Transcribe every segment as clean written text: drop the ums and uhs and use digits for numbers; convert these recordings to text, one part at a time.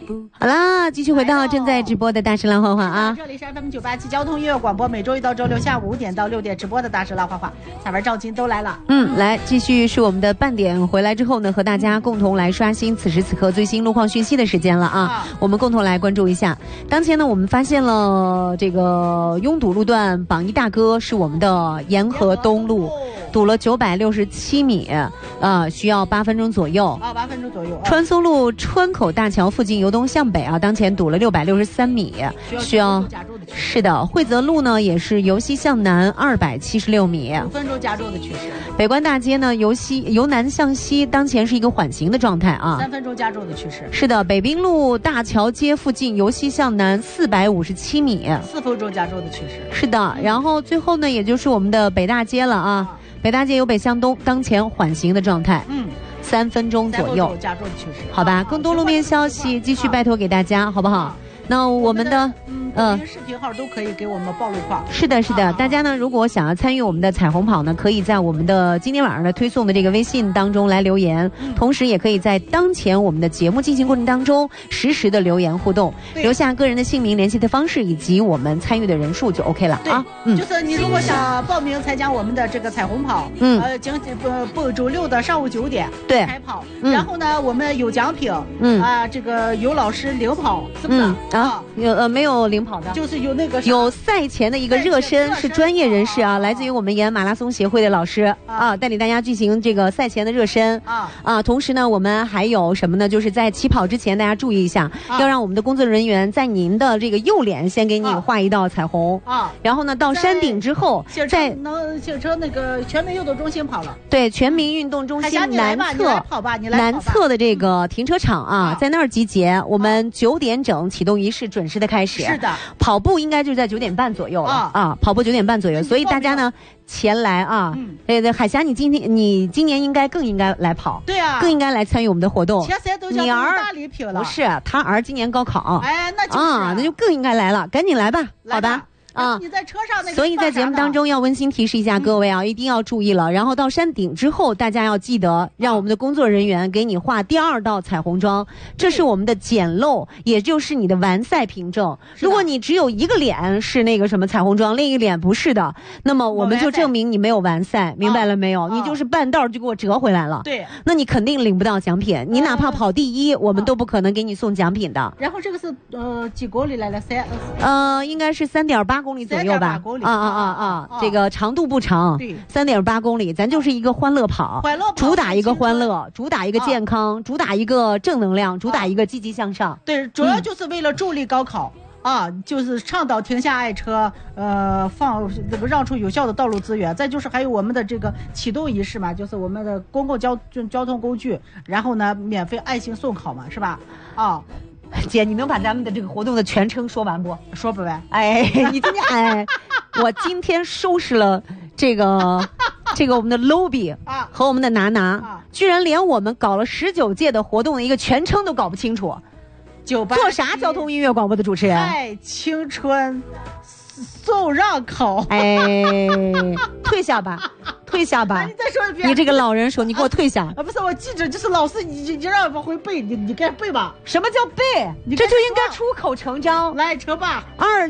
好啦，继续回到正在直播的大石烂花花啊！ 这里是 FM987交通音乐广播，每周一到周六下午5点到6点直播的大石烂花花，彩文、赵金都来了。 来继续是我们的半点回来之后呢，和大家共同来刷新此时此刻最新路况讯息的时间了啊！我们共同来关注一下。当前呢，我们发现了这个拥堵路段，榜一大哥是我们的沿河东路。堵了967米，需要8分钟左右。 8分钟左右。 川松路川口大桥附近由东向北当前堵了663米，需要是的。惠泽路呢也是由西向南276米 ，5分钟加重的趋势。 北关大街呢由南向西，当前是一个缓行的状态啊 ，3分钟加重的趋势。 是的，北滨路大桥街附近由西向南457米 ，4分钟加重的趋势。 是的，然后最后呢，也就是我们的北大街了啊。北大街由北向东，当前缓行的状态，3分钟左右， 加重的趋势。 好吧，更多路面消息继续拜托给大家，好不好？那我们的视频号都可以给我们报路况。 是的，是的，大家呢如果想要参与我们的彩虹跑呢，可以在我们的今天晚上的推送的这个微信当中来留言，同时也可以在当前我们的节目进行过程当中实时的留言互动，留下个人的姓名、联系的方式以及我们参与的人数就 OK 了啊。 就是你如果想报名参加我们的这个彩虹跑，周六的上午9点对开跑，然后呢我们有奖品，这个有老师领跑，是不是？ 没有领跑的， 就是有那个有赛前的一个热身，是专业人士来自于我们延安马拉松协会的老师带领大家进行这个赛前的热身同时呢，我们还有什么呢？就是在起跑之前，大家注意一下，要让我们的工作人员在您的这个右脸先给你画一道彩虹然后呢，到山顶之后， 写成那个全民运动中心跑了。 对，全民运动中心南侧的这个停车场在那儿集结，我们9点整启动仪式准时的开始。 是的， 跑步应该就是在9点半左右了跑步9点半左右，所以大家呢前来海霞，你今年应该更应该来跑， 对啊， 更应该来参与我们的活动。 前3都叫大礼品了， 不是他儿今年高考， 那就是那就更应该来了，赶紧来吧，好吧。 你在车上那个， 所以在节目当中要温馨提示一下各位一定要注意了。然后到山顶之后，大家要记得让我们的工作人员给你画第2道彩虹桩，这是我们的捡漏，也就是你的完赛凭证。如果你只有一个脸是那个什么彩虹桩，另一个脸不是的，那么我们就证明你没有完赛，明白了没有？你就是半道就给我折回来了。 对， 那你肯定领不到奖品。你哪怕跑第1，我们都不可能给你送奖品的。 然后这个是几公里来了应该是3.8公里左右吧。这个长度不长，3.8公里，咱就是一个欢乐跑，主打一个欢乐，主打一个健康，主打一个正能量，主打一个积极向上。 对，主要就是为了助力高考。就是倡导停下爱车，让出有效的道路资源。再就是还有我们的这个启动仪式嘛，就是我们的公共交通工具，然后呢免费爱心送考嘛，是吧？ 姐，你能把咱们的这个活动的全称说完不？ 说不完。 你今天我今天收拾了这个我们的 lobby 和我们的拿居然连我们搞了19届的活动的一个全称都搞不清楚。做啥交通音乐广播的主持人？ 爱青春送让考。 退下吧。退下吧！ 你再说一遍。 你这个老人说，你给我退下。 不是我记着，就是老师，你让我会背，你该背吧？ 什么叫背？这就应该出口成章。 来，扯吧。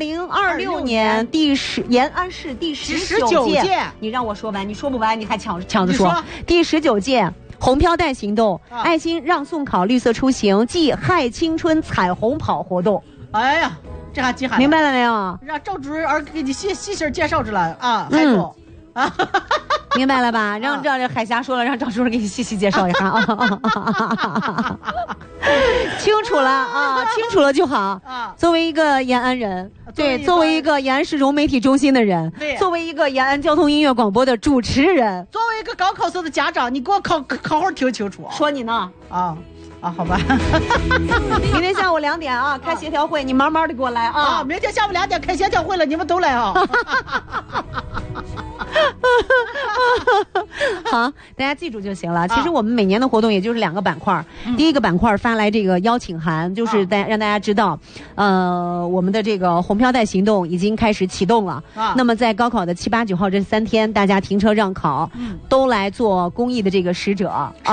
2026年延安市第19届，你让我说完，你说不完，你还抢着说。第19届红飘带行动，爱心让送考，绿色出行暨嗨青春彩虹跑活动。 哎呀，这还记喊。 明白了没有？ 让赵主任给你细细介绍着了海总。 明白了吧？让海霞说了，让赵主任给你细细介绍一下清楚了清楚了就好作为一个延安人，对，作为一个延安市融媒体中心的人，作为一个延安交通音乐广播的主持人， 作为一个高考生的家长，你给我好好听清楚。 说你呢？ 好吧。 明天下午2点开协调会，你慢慢的给我来明天下午2点开协调会了，你们都来好，大家记住就行了。其实我们每年的活动也就是2个板块，第一个板块发来这个邀请函，就是让大家知道，我们的这个红飘带行动已经开始启动了。那么在高考的7、8、9号这3天，大家停车让考，都来做公益的这个使者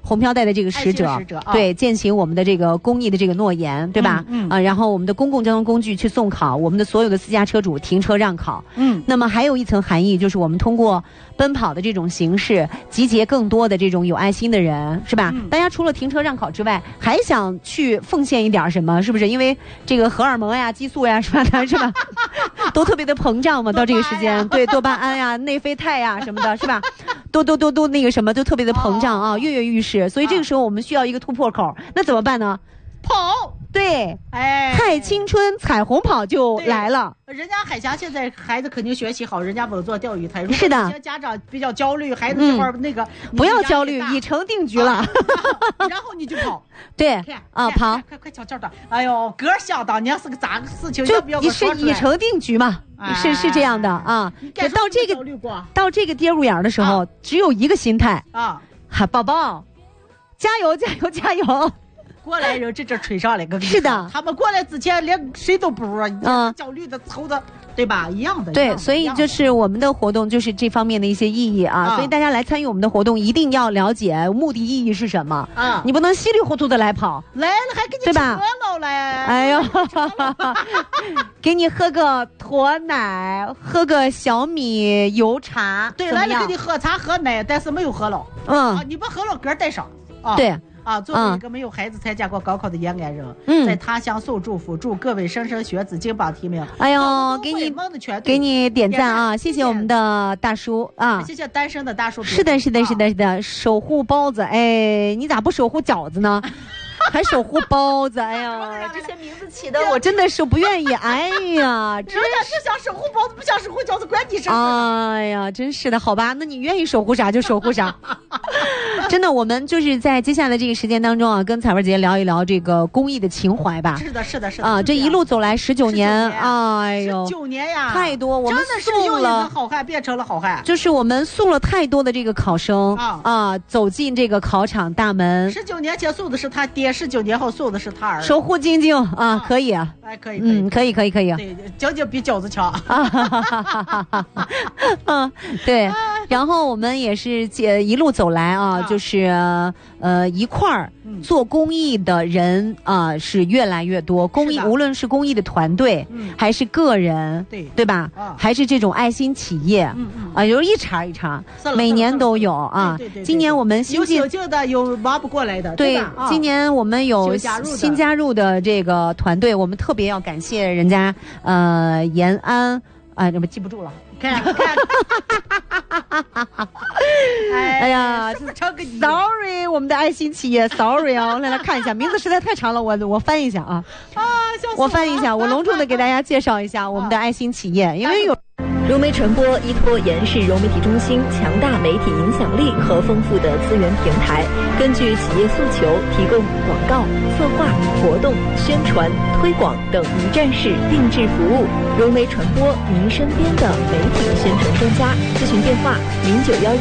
红飘带的这个使者，对，践行我们的这个公益的这个诺言，对吧？然后我们的公共交通工具去送考，我们的所有的私家车主停车让考。那么还有一层含义，就是我们通过奔跑的这种形式，集结更多的这种有爱心的人，是吧？大家除了停车让考之外，还想去奉献一点什么，是不是？因为这个荷尔蒙呀、激素呀，是吧？是吧？都特别的膨胀嘛，到这个时间，对，多巴胺呀、内啡肽呀什么的，是吧？都那个什么，都特别的膨胀啊，跃跃欲试。所以这个时候我们需要一个突破口，那怎么办呢？ 跑， 对，嗨青春彩虹跑就来了。 人家海峡现在孩子肯定学习好，人家稳坐钓鱼台。 是的， 有些家长比较焦虑，孩子这块那个不要焦虑，已成定局了。 然后你就跑， 对啊，跑， 快叫叫的。哎呦，哥想当年是个咋个事情？ 就你是已成定局嘛？是这样的啊。到这个跌入眼的时候，只有一个心态啊，宝宝，加油加油加油！ 过来人这吹上来， 是的， 他们过来之前连谁都不如，焦虑的愁的，对吧？一样的。 对，所以就是我们的活动就是这方面的一些意义啊，所以大家来参与我们的活动，一定要了解目的意义是什么啊！你不能稀里糊涂的来跑， 来了还给你对吧？ 喝了哎呦，给你喝个驼奶，喝个小米油茶， 对，来了给你喝茶喝奶，但是没有喝了，你不喝了歌带上啊， 对。 作为一个没有孩子参加过高考的延安人，在他乡送祝福，祝各位莘莘学子金榜题名。 哎呦，给你点赞啊！谢谢我们的大叔啊！ 谢谢单身的大叔。 是的，守护包子。哎，你咋不守护饺子呢？还守护包子，哎呀，这些名字起的我真的是不愿意。哎呀， 人家是想守护包子，不想守护饺子，关你什么？ 哎呀，真是的，好吧，那你愿意守护啥就守护啥。真的，我们就是在接下来这个时间当中啊，跟彩文姐聊一聊这个公益的情怀吧。 是的啊，这一路走来19年，哎呦 ，19年呀， 太多，我们真的是由一个好汉变成了好汉， 就是我们送了太多的这个考生走进这个考场大门。 19年前送的是他爹，19年后送的是他儿。 守护晶晶啊，可以啊， 哎，可以， 可以。 对，晶晶比饺子强啊，对。然后我们也是一路走来啊，就是一块儿做公益的人啊是越来越多。公益无论是公益的团队，还是个人，对吧？还是这种爱心企业，有一茬一茬，每年都有啊。今年我们有醒劲的，有忙不过来的， 对。今年我们有新加入的这个团队，我们特别要感谢人家延安这么记不住了。 看， 哎呀 ，sorry， 我们的爱心企业 ，sorry 啊，来看一下，名字实在太长了，我翻一下啊，我翻一下，我隆重的给大家介绍一下我们的爱心企业，因为有。 融媒传播依托延世融媒体中心强大媒体影响力和丰富的资源平台，根据企业诉求提供广告、策划、活动、宣传、推广等一站式定制服务。融媒传播，您身边的媒体宣传专家。咨询电话：0911。